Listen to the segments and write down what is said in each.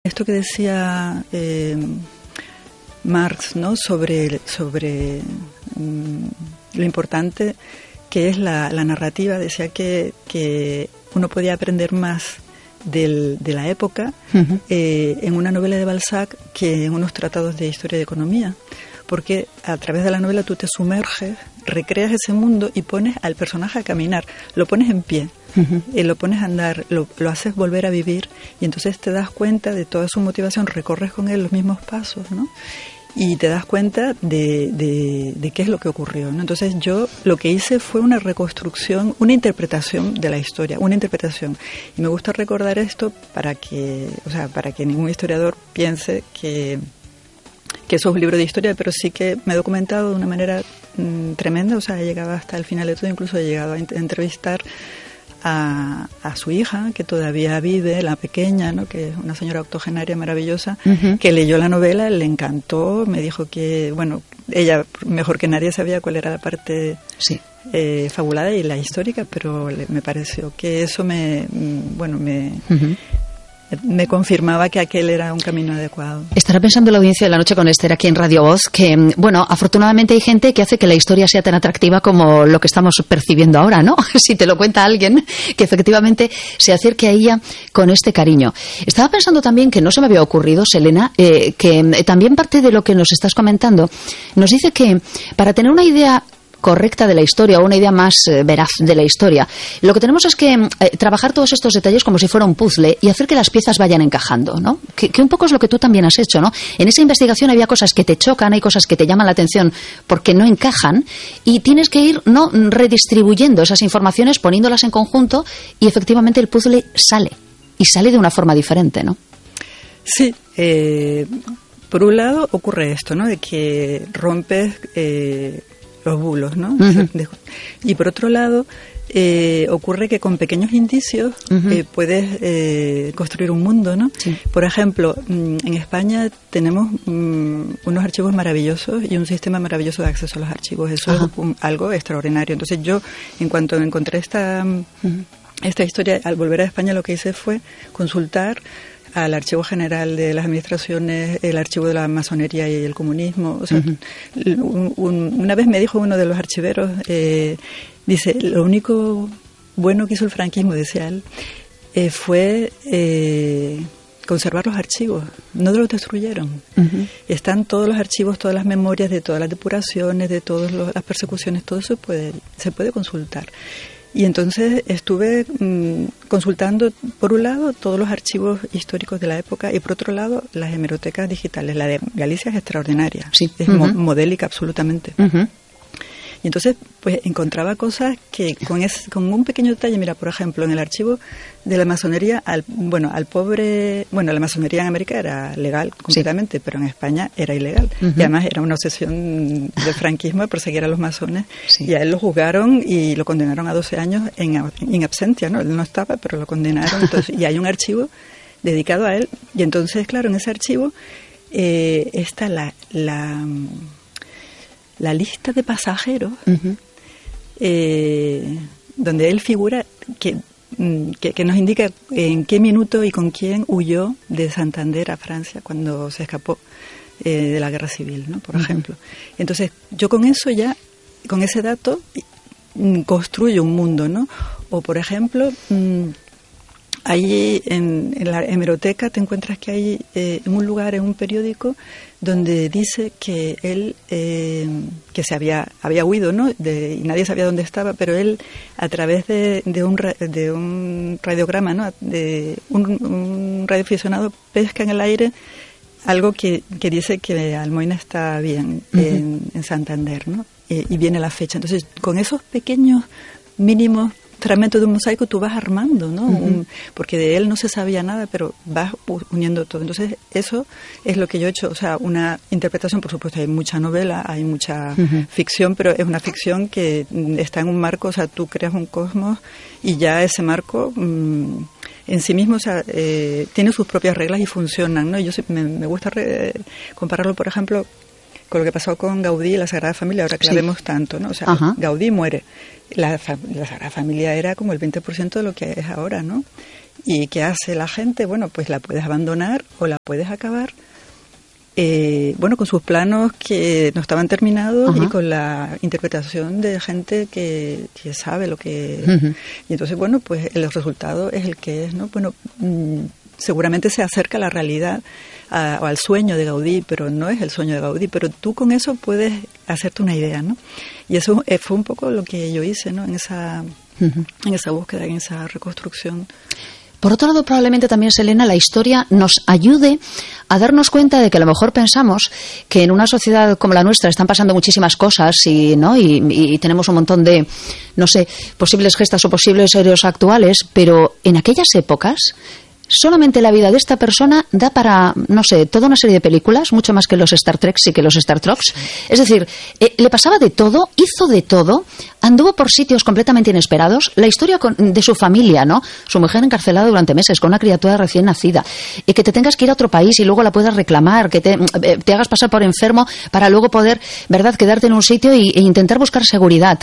esto que decía Marx, ¿no? sobre lo importante que es la narrativa. Decía que uno podía aprender más de la época en una novela de Balzac que en unos tratados de historia y de economía, porque a través de la novela tú te sumerges, recreas ese mundo y pones al personaje a caminar, lo pones en pie, lo pones a andar, lo haces volver a vivir, y entonces te das cuenta de toda su motivación, recorres con él los mismos pasos, ¿no? Y te das cuenta de qué es lo que ocurrió, ¿no? Entonces yo lo que hice fue una reconstrucción, una interpretación de la historia, una interpretación. Y me gusta recordar esto para que ningún historiador piense que eso es un libro de historia, pero sí que me he documentado de una manera tremenda. O sea, he llegado hasta el final de todo, incluso he llegado a entrevistar a su hija, que todavía vive, la pequeña, ¿no? Que es una señora octogenaria maravillosa, que leyó la novela, le encantó, me dijo que, bueno, ella mejor que nadie sabía cuál era la parte fabulada y la histórica, pero me pareció que eso me confirmaba que aquel era un camino adecuado. Estará pensando la audiencia de La Noche con Esther aquí en Radio Voz que, bueno, afortunadamente hay gente que hace que la historia sea tan atractiva como lo que estamos percibiendo ahora, ¿no? Si te lo cuenta alguien que efectivamente se acerque a ella con este cariño. Estaba pensando también, que no se me había ocurrido, Selena, que también parte de lo que nos estás comentando nos dice que para tener una idea correcta de la historia o una idea más veraz de la historia, lo que tenemos es que trabajar todos estos detalles como si fuera un puzzle y hacer que las piezas vayan encajando, ¿no? Que un poco es lo que tú también has hecho, ¿no? En esa investigación había cosas que te chocan, hay cosas que te llaman la atención porque no encajan, y tienes que ir, ¿no?, redistribuyendo esas informaciones, poniéndolas en conjunto, y efectivamente el puzzle sale, y sale de una forma diferente, ¿no? Sí, por un lado ocurre esto, ¿no?, de que rompes los bulos, ¿no? Y por otro lado, ocurre que con pequeños indicios puedes construir un mundo, ¿no? Sí. Por ejemplo, en España tenemos unos archivos maravillosos y un sistema maravilloso de acceso a los archivos. Eso es algo extraordinario. Entonces yo, en cuanto encontré esta historia, al volver a España lo que hice fue consultar al Archivo General de las Administraciones, el Archivo de la Masonería y el Comunismo. O sea, una vez me dijo uno de los archiveros, dice, lo único bueno que hizo el franquismo, decía él, fue conservar los archivos, no los destruyeron. Están todos los archivos, todas las memorias de todas las depuraciones, de todas las persecuciones, todo eso se puede consultar. Y entonces estuve consultando, por un lado, todos los archivos históricos de la época, y por otro lado, las hemerotecas digitales. La de Galicia es extraordinaria, es modélica absolutamente. Y entonces, pues encontraba cosas que con un pequeño detalle, mira, por ejemplo, en el archivo de la masonería, la masonería en América era legal completamente, pero en España era ilegal. Y además era una obsesión del franquismo de perseguir a los masones. Y a él lo juzgaron y lo condenaron a 12 años in absentia, ¿no? Él no estaba, pero lo condenaron. Entonces, y hay un archivo dedicado a él. Y entonces, claro, en ese archivo está la lista de pasajeros, donde él figura que nos indica en qué minuto y con quién huyó de Santander a Francia cuando se escapó de la guerra civil, ¿no? Por ejemplo. Entonces, yo con eso ya, con ese dato, construyo un mundo, ¿no? O, por ejemplo, allí en la hemeroteca te encuentras que hay en un lugar, en un periódico, donde dice que él que se había huido, ¿no? Y nadie sabía dónde estaba, pero él, a través de un radiograma, ¿no?, de un radioaficionado, pesca en el aire algo que dice que Almoina está bien en Santander, ¿no? Y viene la fecha. Entonces, con esos pequeños mínimos fragmentos de un mosaico tú vas armando, ¿no? Porque de él no se sabía nada, pero vas uniendo todo. Entonces, eso es lo que yo he hecho. O sea, una interpretación, por supuesto, hay mucha novela, hay mucha ficción, pero es una ficción que está en un marco, o sea, tú creas un cosmos y ya ese marco en sí mismo, o sea, tiene sus propias reglas y funcionan, ¿no? Yo me gusta compararlo, por ejemplo, con lo que pasó con Gaudí y la Sagrada Familia, ahora que la vemos tanto, ¿no? O sea, Gaudí muere. La Sagrada Familia era como el 20% de lo que es ahora, ¿no? ¿Y qué hace la gente? Bueno, pues la puedes abandonar o la puedes acabar. Con sus planos que no estaban terminados y con la interpretación de gente que sabe lo que... Y entonces, bueno, pues el resultado es el que es, ¿no? Bueno, seguramente se acerca a la realidad o al sueño de Gaudí, pero no es el sueño de Gaudí, pero tú con eso puedes hacerte una idea, ¿no? Y eso fue un poco lo que yo hice, ¿no? En esa búsqueda, en esa reconstrucción. Por otro lado, probablemente también, Selena, la historia nos ayude a darnos cuenta de que a lo mejor pensamos que en una sociedad como la nuestra están pasando muchísimas cosas y tenemos un montón de, no sé, posibles gestas o posibles héroes actuales, pero en aquellas épocas solamente la vida de esta persona da para, no sé, toda una serie de películas, mucho más que los Star Treks y que los Star Trops. Es decir, le pasaba de todo, hizo de todo, anduvo por sitios completamente inesperados. La historia de su familia, ¿no? Su mujer encarcelada durante meses con una criatura recién nacida. Y que te tengas que ir a otro país y luego la puedas reclamar, que te hagas pasar por enfermo para luego poder, ¿verdad?, quedarte en un sitio e intentar buscar seguridad.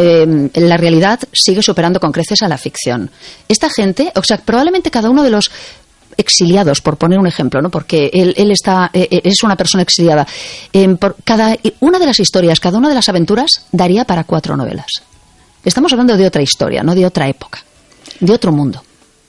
La realidad sigue superando con creces a la ficción. Esta gente, o sea, probablemente cada uno de los exiliados, por poner un ejemplo, ¿no? Porque él es una persona exiliada. Por cada una de las historias, cada una de las aventuras daría para 4 novelas. Estamos hablando de otra historia, no de otra época, de otro mundo.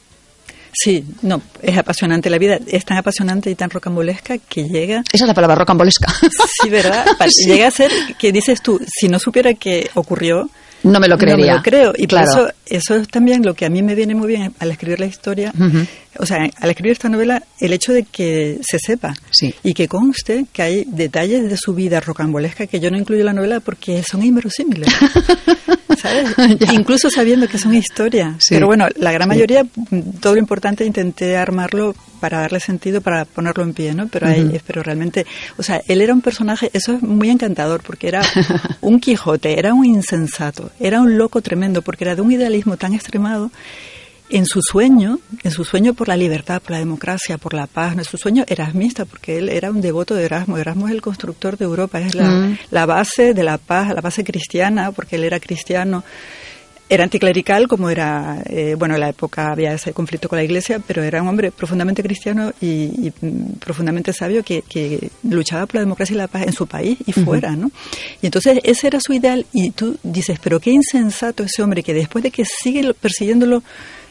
Sí, no, es apasionante. La vida es tan apasionante y tan rocambolesca que llega... Esa es la palabra, rocambolesca. Sí, ¿verdad? Sí. Llega a ser que dices tú, si no supiera que ocurrió... No me lo creería. No me lo creo. Y claro. Por eso es también lo que a mí me viene muy bien al escribir la historia. O sea, al escribir esta novela, el hecho de que se sepa y que conste que hay detalles de su vida rocambolesca que yo no incluyo en la novela porque son inverosímiles. ¿Sabes? Incluso sabiendo que son historia. Sí. Pero bueno, la gran mayoría, todo lo importante intenté armarlo para darle sentido, para ponerlo en pie, ¿no? Pero pero realmente, o sea, él era un personaje, eso es muy encantador, porque era un Quijote, era un insensato, era un loco tremendo, porque era de un idealismo tan extremado en su sueño por la libertad, por la democracia, por la paz, no, su sueño erasmista, porque él era un devoto de Erasmo. Erasmo es el constructor de Europa, es la base de la paz, la base cristiana, porque él era cristiano. Era anticlerical, como era, en la época había ese conflicto con la Iglesia, pero era un hombre profundamente cristiano y profundamente sabio que luchaba por la democracia y la paz en su país y fuera, ¿no? Y entonces ese era su ideal y tú dices, pero qué insensato ese hombre que después de que sigue persiguiéndolo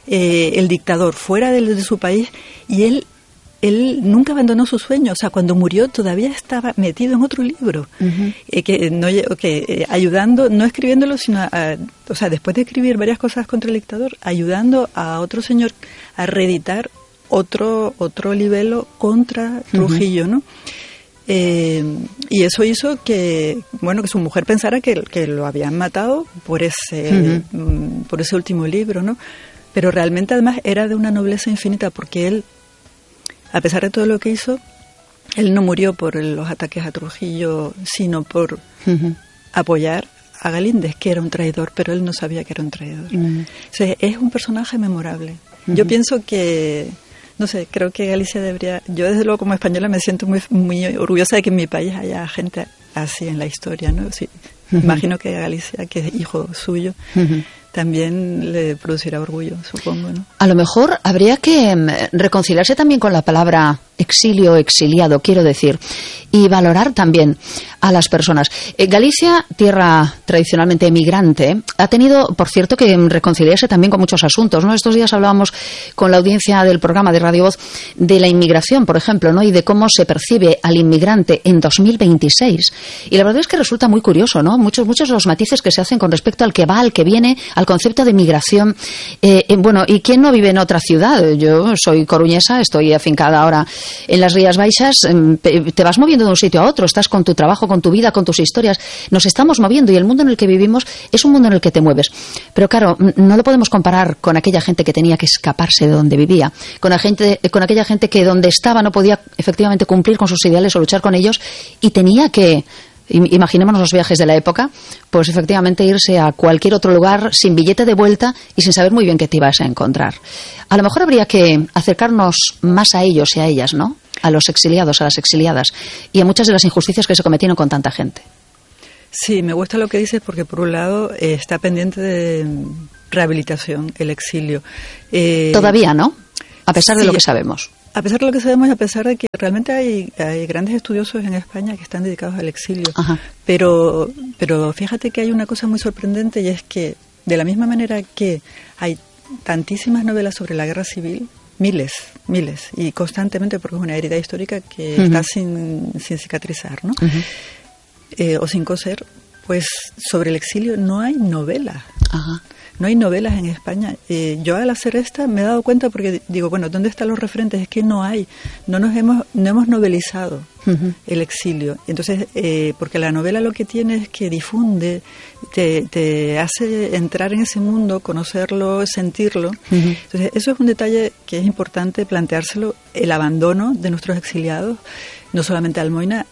el dictador fuera de su país y él nunca abandonó su sueño, o sea, cuando murió todavía estaba metido en otro libro, ayudando, no escribiéndolo, sino después de escribir varias cosas contra el dictador, ayudando a otro señor a reeditar otro libelo contra Trujillo, ¿no? Y eso hizo que su mujer pensara que lo habían matado por ese último libro, ¿no? Pero realmente además era de una nobleza infinita porque él, a pesar de todo lo que hizo, él no murió por los ataques a Trujillo, sino por apoyar a Galíndez, que era un traidor, pero él no sabía que era un traidor. O sea, es un personaje memorable. Yo pienso que, no sé, creo que Galicia debería... Yo desde luego como española me siento muy, muy orgullosa de que en mi país haya gente así en la historia, ¿no? Sí, imagino que Galicia, que es hijo suyo, también le producirá orgullo, supongo, ¿no? A lo mejor habría que reconciliarse también con la palabra exilio, exiliado, quiero decir, y valorar también a las personas. Galicia, tierra tradicionalmente emigrante, ha tenido, por cierto, que reconciliarse también con muchos asuntos, ¿no? Estos días hablábamos con la audiencia del programa de Radio Voz de la inmigración, por ejemplo, ¿no? Y de cómo se percibe al inmigrante en 2026. Y la verdad es que resulta muy curioso, ¿no? Muchos de los matices que se hacen con respecto al que va, al que viene, al concepto de migración. ¿Y quién no vive en otra ciudad? Yo soy coruñesa, estoy afincada ahora en las Rías Baixas, te vas moviendo de un sitio a otro, estás con tu trabajo, con tu vida, con tus historias, nos estamos moviendo y el mundo en el que vivimos es un mundo en el que te mueves. Pero claro, no lo podemos comparar con aquella gente que tenía que escaparse de donde vivía, con aquella gente que donde estaba no podía efectivamente cumplir con sus ideales o luchar con ellos y tenía que... Imaginémonos los viajes de la época, pues efectivamente irse a cualquier otro lugar sin billete de vuelta y sin saber muy bien qué te ibas a encontrar. A lo mejor habría que acercarnos más a ellos y a ellas, ¿no? A los exiliados, a las exiliadas y a muchas de las injusticias que se cometieron con tanta gente. Sí, me gusta lo que dices porque por un lado está pendiente rehabilitación, el exilio. Todavía, ¿no? A pesar de lo que sabemos. A pesar de lo que sabemos, a pesar de que realmente hay grandes estudiosos en España que están dedicados al exilio. Ajá. Pero fíjate que hay una cosa muy sorprendente, y es que de la misma manera que hay tantísimas novelas sobre la guerra civil, miles, y constantemente, porque es una herida histórica que está sin cicatrizar, ¿no? O sin coser, pues sobre el exilio no hay novelas. Ajá. No hay novelas en España. Yo al hacer esta me he dado cuenta, porque digo, bueno, ¿dónde están los referentes? Es que no hay, no hemos novelizado el exilio. Entonces, porque la novela lo que tiene es que difunde, te hace entrar en ese mundo, conocerlo, sentirlo. Entonces, eso es un detalle que es importante planteárselo, el abandono de nuestros exiliados, no solamente Almoina,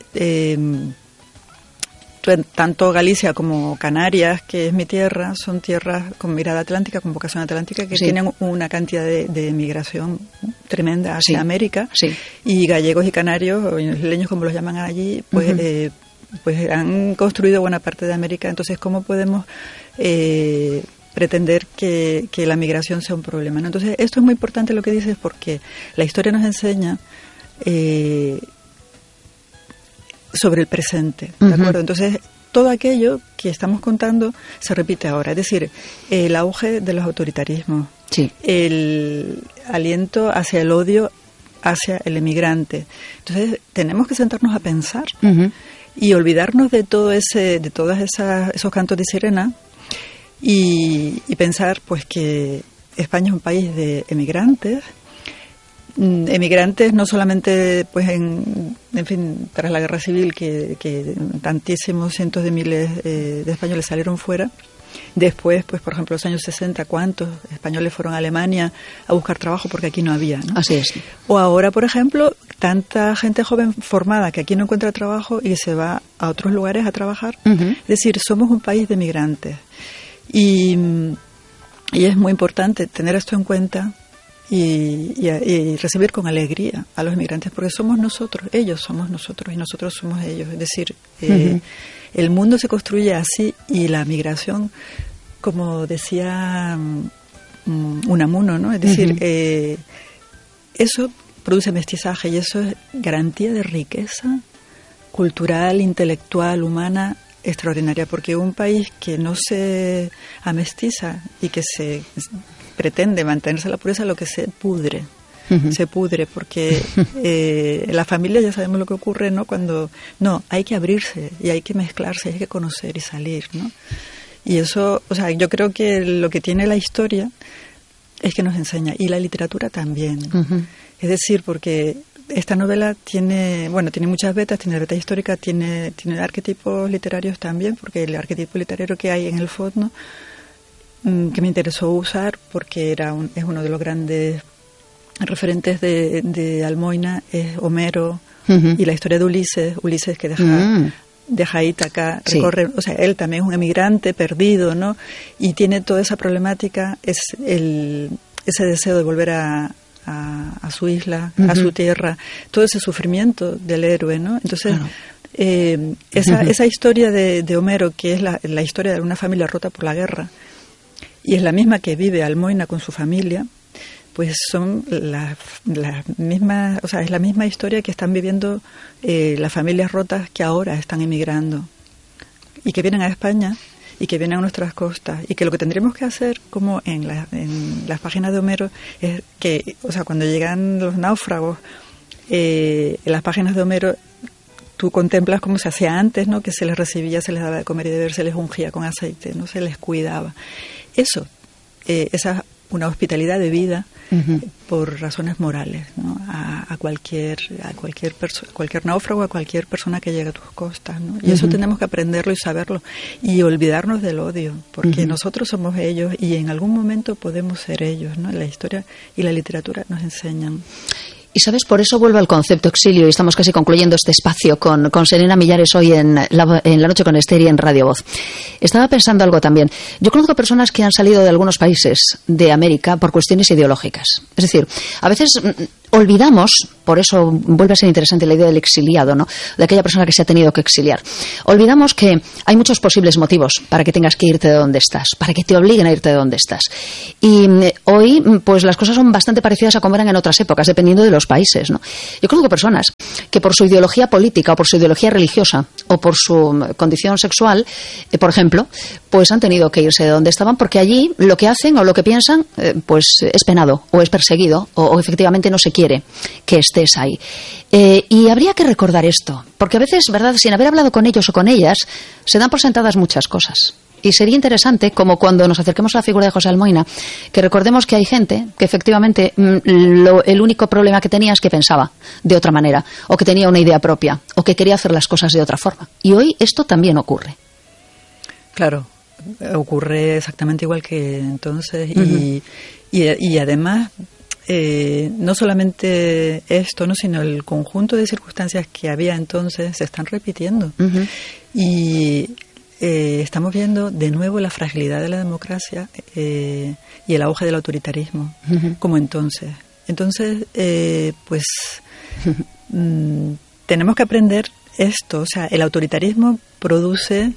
tanto Galicia como Canarias, que es mi tierra, son tierras con mirada atlántica, con vocación atlántica, que tienen una cantidad de migración tremenda hacia América, y gallegos y canarios, o isleños como los llaman allí, pues, pues han construido buena parte de América. Entonces, ¿cómo podemos pretender que la migración sea un problema, ¿no? Entonces, esto es muy importante lo que dices, porque la historia nos enseña sobre el presente, ¿de acuerdo? Entonces, todo aquello que estamos contando se repite ahora. Es decir, el auge de los autoritarismos, el aliento hacia el odio hacia el emigrante. Entonces, tenemos que sentarnos a pensar y olvidarnos de todo esos cantos de sirena y pensar, pues, que España es un país de emigrantes no solamente, pues, en fin, tras la guerra civil, que tantísimos cientos de miles de españoles salieron fuera. Después, pues, por ejemplo, los años 60, ¿cuántos españoles fueron a Alemania a buscar trabajo porque aquí no había, ¿no? Así es. O ahora, por ejemplo, tanta gente joven formada que aquí no encuentra trabajo y se va a otros lugares a trabajar. Es decir, somos un país de migrantes. Y es muy importante tener esto en cuenta y recibir con alegría a los inmigrantes, porque somos nosotros, ellos somos nosotros y nosotros somos ellos. Es decir, el mundo se construye así, y la migración, como decía Unamuno, ¿no? Es decir, eso produce mestizaje, y eso es garantía de riqueza cultural, intelectual, humana, extraordinaria, porque un país que no se amestiza y que se pretende mantenerse la pureza, lo que se pudre, porque la familia, ya sabemos lo que ocurre, ¿no? Cuando hay que abrirse y hay que mezclarse, hay que conocer y salir, ¿no? Y eso, o sea, yo creo que lo que tiene la historia es que nos enseña, y la literatura también. Es decir, porque esta novela tiene muchas vetas, tiene beta histórica, tiene arquetipos literarios también, porque el arquetipo literario que hay en el fondo, que me interesó usar, porque es uno de los grandes referentes de Almoina, es Homero, y la historia de Ulises que deja Ítaca, recorre, o sea, él también es un emigrante perdido, ¿no? Y tiene toda esa problemática, ese deseo de volver a su isla, a su tierra, todo ese sufrimiento del héroe, ¿no? Entonces, esa historia de Homero, que es la historia de una familia rota por la guerra, y es la misma que vive Almoina con su familia, pues son las mismas, o sea, es la misma historia que están viviendo las familias rotas que ahora están emigrando y que vienen a España y que vienen a nuestras costas, y que lo que tendremos que hacer, como en las páginas de Homero, es que, o sea, cuando llegan los náufragos, en las páginas de Homero tú contemplas cómo se hacía antes, ¿no? Que se les recibía, se les daba de comer y de beber, se les ungía con aceite, no se les cuidaba. Eso, esa una hospitalidad de vida por razones morales, ¿no? A cualquier náufrago, a cualquier persona que llegue a tus costas, ¿no? Y eso tenemos que aprenderlo y saberlo, y olvidarnos del odio, porque nosotros somos ellos y en algún momento podemos ser ellos, ¿no? La historia y la literatura nos enseñan. Y sabes, por eso vuelvo al concepto exilio, y estamos casi concluyendo este espacio con Serena Millares hoy en la noche con Esther y en Radio Voz. Estaba pensando algo también. Yo conozco personas que han salido de algunos países de América por cuestiones ideológicas. Es decir, a veces olvidamos, por eso vuelve a ser interesante la idea del exiliado, ¿no? De aquella persona que se ha tenido que exiliar. Olvidamos que hay muchos posibles motivos para que tengas que irte de donde estás, para que te obliguen a irte de donde estás. Y hoy, pues las cosas son bastante parecidas a como eran en otras épocas, dependiendo de los países, ¿no? Yo conozco personas que por su ideología política o por su ideología religiosa o por su condición sexual, por ejemplo, pues han tenido que irse de donde estaban porque allí lo que hacen o lo que piensan, pues es penado o es perseguido o efectivamente no se quiere que estés ahí. Y habría que recordar esto, porque a veces, ¿verdad?, sin haber hablado con ellos o con ellas, se dan por sentadas muchas cosas. Y sería interesante, como cuando nos acerquemos a la figura de José Almoina, que recordemos que hay gente que efectivamente el único problema que tenía es que pensaba de otra manera, o que tenía una idea propia, o que quería hacer las cosas de otra forma. Y hoy esto también ocurre. Claro, ocurre exactamente igual que entonces. Y además, no solamente esto, ¿no?, sino el conjunto de circunstancias que había entonces se están repitiendo. Y estamos viendo de nuevo la fragilidad de la democracia y el auge del autoritarismo, como entonces. Entonces, pues tenemos que aprender esto. O sea, el autoritarismo produce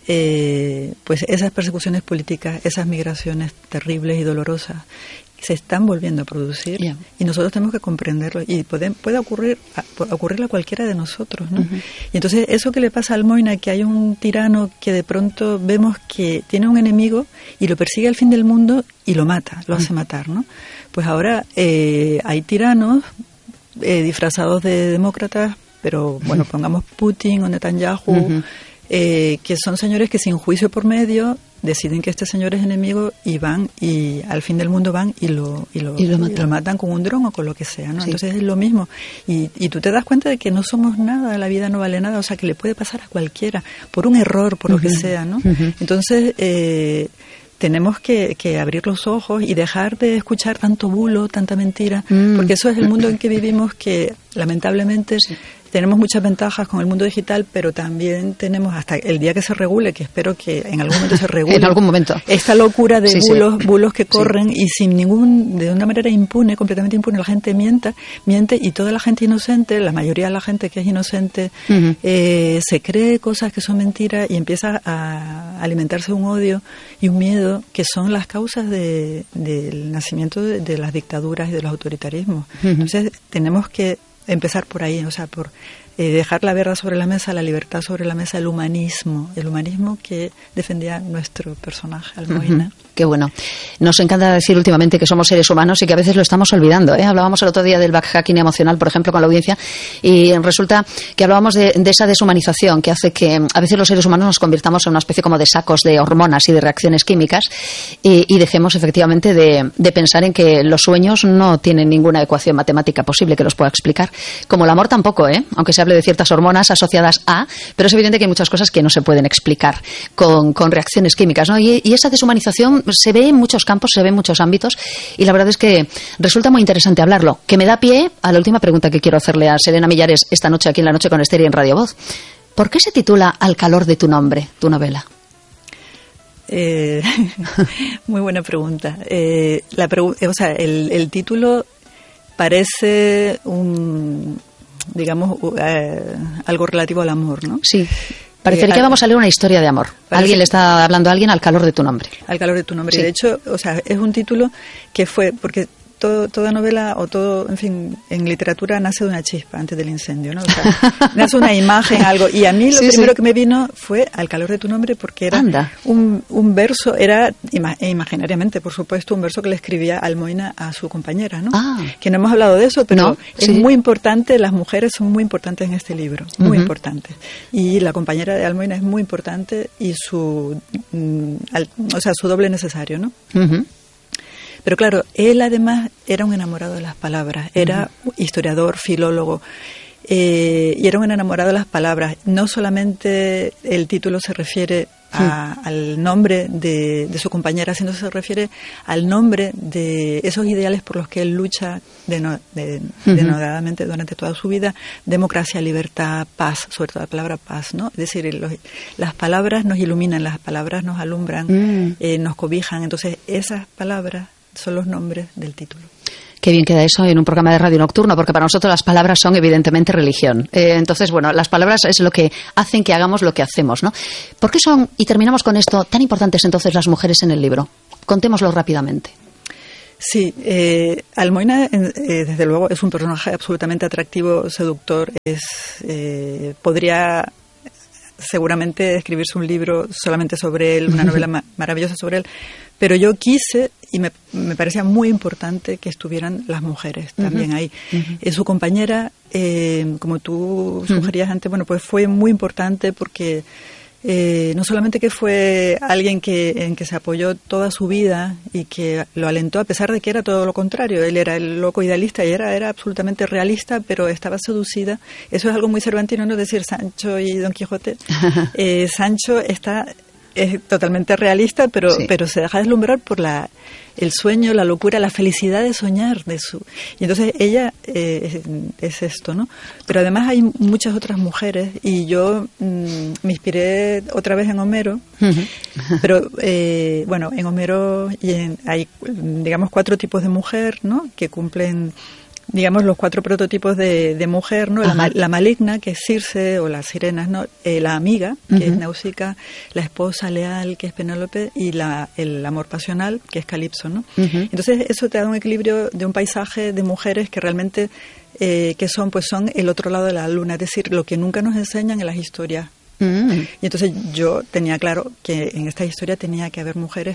pues esas persecuciones políticas, esas migraciones terribles y dolorosas se están volviendo a producir, y nosotros tenemos que comprenderlo, y puede ocurrirle a cualquiera de nosotros, ¿no? Y entonces eso que le pasa a Almoina, que hay un tirano que de pronto vemos que tiene un enemigo y lo persigue al fin del mundo y lo mata, lo hace matar, ¿no? Pues ahora hay tiranos disfrazados de demócratas, pero bueno, pongamos Putin o Netanyahu, que son señores que sin juicio por medio deciden que este señor es enemigo y van, y al fin del mundo van y lo matan con un dron o con lo que sea, ¿no? Sí. Entonces es lo mismo. Y tú te das cuenta de que no somos nada, la vida no vale nada, o sea, que le puede pasar a cualquiera, por un error, por lo que sea, ¿no? Entonces, tenemos que abrir los ojos y dejar de escuchar tanto bulo, tanta mentira, porque eso es el mundo en que vivimos, que lamentablemente tenemos muchas ventajas con el mundo digital, pero también tenemos, hasta el día que se regule, que espero que en algún momento se regule, en algún momento, esta locura de bulos que corren, y sin de una manera impune, completamente impune, la gente miente, y toda la gente inocente, la mayoría de la gente que es inocente, se cree cosas que son mentiras y empieza a alimentarse un odio y un miedo que son las causas del nacimiento de las dictaduras y de los autoritarismos. Entonces tenemos que empezar por ahí, o sea, por dejar la verdad sobre la mesa, la libertad sobre la mesa, el humanismo que defendía nuestro personaje, Almoina. Qué bueno. Nos encanta decir últimamente que somos seres humanos y que a veces lo estamos olvidando, ¿eh? Hablábamos el otro día del backtracking emocional, por ejemplo, con la audiencia, y resulta que hablábamos de esa deshumanización que hace que a veces los seres humanos nos convirtamos en una especie como de sacos de hormonas y de reacciones químicas, y dejemos efectivamente de pensar en que los sueños no tienen ninguna ecuación matemática posible que los pueda explicar, como el amor tampoco, aunque se hable de ciertas hormonas asociadas a, pero es evidente que hay muchas cosas que no se pueden explicar con reacciones químicas, ¿no? Y esa deshumanización se ve en muchos campos, se ve en muchos ámbitos, y la verdad es que resulta muy interesante hablarlo, que me da pie a la última pregunta que quiero hacerle a Serena Millares esta noche aquí en La Noche con Esther y en Radio Voz. ¿Por qué se titula Al calor de tu nombre, tu novela? Muy buena pregunta. O sea, el título parece algo relativo al amor, ¿no? Sí. Parecería que vamos a leer una historia de amor. Alguien le está hablando a alguien al calor de tu nombre. Al calor de tu nombre. Sí. De hecho, o sea, es un título que fue, porque toda novela o todo, en fin, en literatura nace de una chispa antes del incendio, ¿no? O sea, nace una imagen, algo. Y a mí lo primero que me vino fue Al calor de tu nombre, porque era un verso, era imaginariamente, por supuesto, un verso que le escribía Almoina a su compañera, ¿no? Que no hemos hablado de eso, pero es muy importante, las mujeres son muy importantes en este libro, muy importantes. Y la compañera de Almoina es muy importante, y su doble necesario, ¿no? Pero claro, él además era un enamorado de las palabras, era historiador, filólogo, y era un enamorado de las palabras. No solamente el título se refiere al nombre de su compañera, sino se refiere al nombre de esos ideales por los que él lucha denodadamente durante toda su vida: democracia, libertad, paz, sobre todo la palabra paz, ¿no? Es decir, las palabras nos iluminan, las palabras nos alumbran, nos cobijan. Entonces esas palabras son los nombres del título. Qué bien queda eso en un programa de radio nocturno, porque para nosotros las palabras son evidentemente religión. Entonces, bueno, las palabras es lo que hacen que hagamos lo que hacemos, ¿no? ¿Por qué son, y terminamos con esto, tan importantes entonces las mujeres en el libro? Contémoslo rápidamente. Sí, Almoina, desde luego, es un personaje absolutamente atractivo, seductor. Podría seguramente escribirse un libro solamente sobre él, una novela maravillosa sobre él, pero yo quise, y me parecía muy importante que estuvieran las mujeres también ahí. Su compañera, como tú sugerías antes, bueno, pues fue muy importante porque no solamente que fue alguien en que se apoyó toda su vida y que lo alentó a pesar de que era todo lo contrario. Él era el loco idealista y era absolutamente realista, pero estaba seducida. Eso es algo muy cervantino, ¿no? Decir Sancho y Don Quijote. Sancho es totalmente realista, pero se deja deslumbrar por el sueño, la locura, la felicidad de soñar. Y entonces ella es esto, ¿no? Pero además hay muchas otras mujeres y yo me inspiré otra vez en Homero, pero bueno, en Homero hay, digamos, 4 tipos de mujer, ¿no? Que cumplen, digamos, los 4 prototipos de mujer, ¿no? La maligna, que es Circe, o las sirenas, ¿no? La amiga, que es Náusica, la esposa leal, que es Penélope, y el amor pasional, que es Calipso, ¿no? Entonces eso te da un equilibrio de un paisaje de mujeres que realmente que son el otro lado de la luna, es decir, lo que nunca nos enseñan en las historias. Y entonces yo tenía claro que en esta historia tenía que haber mujeres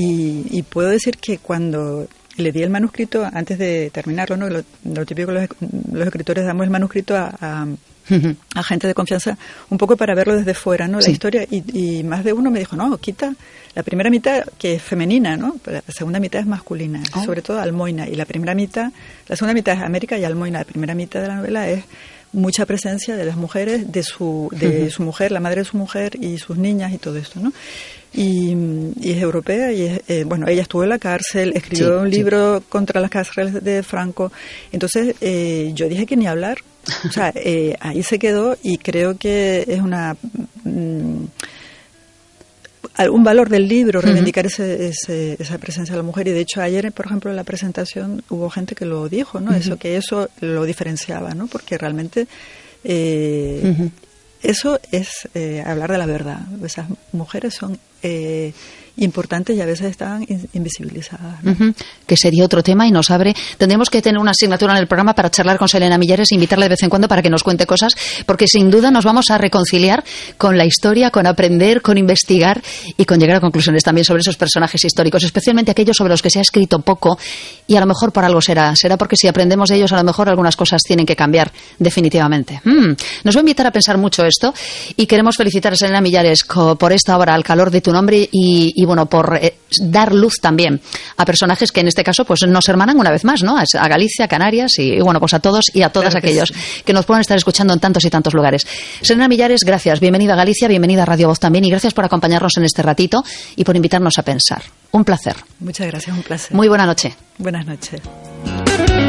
y puedo decir que cuando le di el manuscrito antes de terminarlo, ¿no? Lo típico que los escritores damos el manuscrito a gente de confianza un poco para verlo desde fuera, ¿no? La historia, y más de uno me dijo, no, quita la primera mitad, que es femenina, ¿no? La segunda mitad es masculina, sobre todo Almoina, y la segunda mitad es América y Almoina. La primera mitad de la novela es mucha presencia de las mujeres, de su mujer, la madre de su mujer y sus niñas y todo esto, ¿no? Y es europea y bueno, ella estuvo en la cárcel, escribió un libro contra las cárceles de Franco. Entonces yo dije que ni hablar, o sea, ahí se quedó, y creo que es un valor del libro reivindicar esa presencia de la mujer. Y de hecho ayer, por ejemplo, en la presentación hubo gente que lo dijo, ¿no? Eso lo diferenciaba, ¿no? Porque realmente eso es hablar de la verdad. Esas mujeres son importantes y a veces están invisibilizadas, ¿no? Que sería otro tema y nos abre. Tendremos que tener una asignatura en el programa para charlar con Selena Millares e invitarla de vez en cuando para que nos cuente cosas, porque sin duda nos vamos a reconciliar con la historia, con aprender, con investigar y con llegar a conclusiones también sobre esos personajes históricos, especialmente aquellos sobre los que se ha escrito poco, y a lo mejor por algo será porque si aprendemos de ellos a lo mejor algunas cosas tienen que cambiar definitivamente. Nos va a invitar a pensar mucho esto, y queremos felicitar a Selena Millares por esta obra, Al calor de tu nombre, y bueno, por dar luz también a personajes que en este caso pues nos hermanan una vez más, ¿no? A Galicia, a Canarias y bueno, pues a todos y a todas aquellos que nos puedan estar escuchando en tantos y tantos lugares. Selena Millares, gracias, bienvenida a Galicia, bienvenida a Radio Voz también, y gracias por acompañarnos en este ratito y por invitarnos a pensar. Un placer. Muchas gracias, un placer. Muy buena noche. Buenas noches.